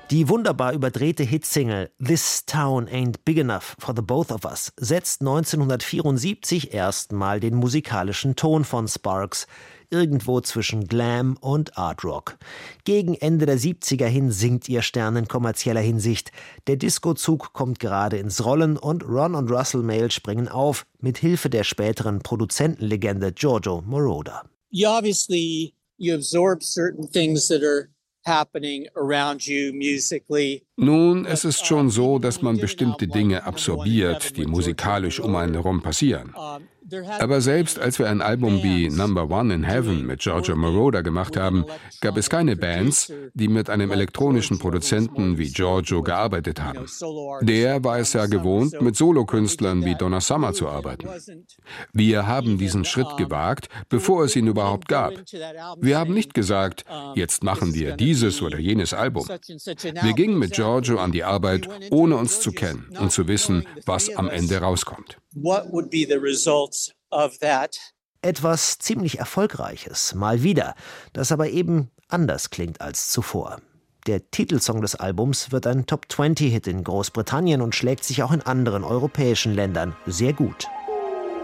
Die wunderbar überdrehte Hitsingle This Town Ain't Big Enough for the Both of Us setzt 1974 erstmal den musikalischen Ton von Sparks, irgendwo zwischen Glam und Art Rock. Gegen Ende der 70er hin sinkt ihr Stern in kommerzieller Hinsicht. Der Disco-Zug kommt gerade ins Rollen und Ron und Russell Mael springen auf, mit Hilfe der späteren Produzentenlegende Giorgio Moroder. You absorb certain things that are happening around you musically. Nun, es ist schon so, dass man bestimmte Dinge absorbiert, die musikalisch um einen herum passieren. Aber selbst als wir ein Album wie Number One in Heaven mit Giorgio Moroder gemacht haben, gab es keine Bands, die mit einem elektronischen Produzenten wie Giorgio gearbeitet haben. Der war es ja gewohnt, mit Solokünstlern wie Donna Summer zu arbeiten. Wir haben diesen Schritt gewagt, bevor es ihn überhaupt gab. Wir haben nicht gesagt, jetzt machen wir dieses oder jenes Album. Wir gingen mit Giorgio an die Arbeit, ohne uns zu kennen und zu wissen, was am Ende rauskommt. Etwas ziemlich Erfolgreiches, mal wieder, das aber eben anders klingt als zuvor. Der Titelsong des Albums wird ein Top-20-Hit in Großbritannien und schlägt sich auch in anderen europäischen Ländern sehr gut.